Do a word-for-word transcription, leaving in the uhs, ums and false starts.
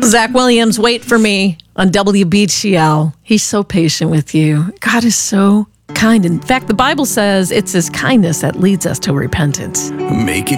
Zach Williams, Wait for Me on W B T L. He's so patient with you. God is so kind. In fact, the Bible says it's his kindness that leads us to repentance. Make it